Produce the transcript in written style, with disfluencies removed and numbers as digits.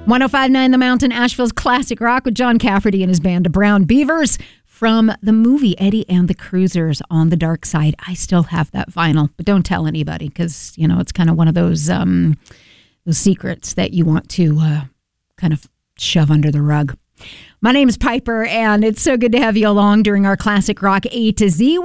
105.9 The Mountain, Asheville's classic rock with John Cafferty and his band, the Brown Beavers, from the movie Eddie and the Cruisers on the Dark Side. I still have that vinyl, but don't tell anybody because, you know, it's kind of one of those secrets that you want to kind of shove under the rug. My name is Piper, and it's so good to have you along during our classic rock A to Z.